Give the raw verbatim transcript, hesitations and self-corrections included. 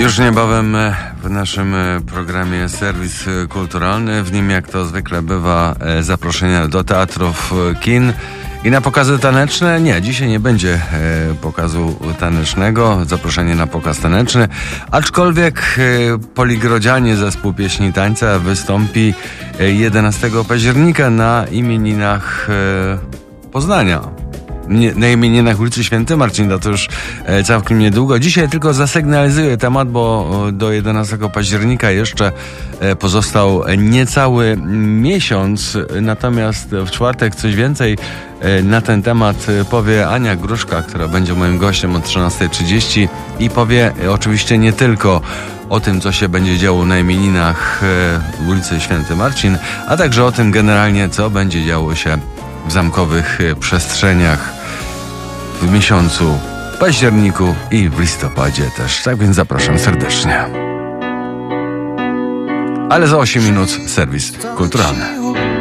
Już niebawem w naszym programie Serwis Kulturalny. W nim, jak to zwykle bywa, zaproszenia do teatrów, kin i na pokazy taneczne. Nie, dzisiaj nie będzie pokazu tanecznego, zaproszenie na pokaz taneczny, aczkolwiek Poligrodzianie, zespół pieśni i tańca, wystąpi jedenastego października na imieninach Poznania. Na imieninach ulicy Święty Marcin, to już e, całkiem niedługo. Dzisiaj tylko zasygnalizuję temat, bo do jedenastego października jeszcze e, pozostał niecały miesiąc, natomiast w czwartek coś więcej e, na ten temat powie Ania Gruszka, która będzie moim gościem od trzynastej trzydzieści i powie e, oczywiście nie tylko o tym, co się będzie działo na imieninach e, ulicy Święty Marcin, a także o tym generalnie, co będzie działo się w zamkowych przestrzeniach w miesiącu październiku i w listopadzie też. Tak więc zapraszam serdecznie. Ale za osiem minut serwis kulturalny.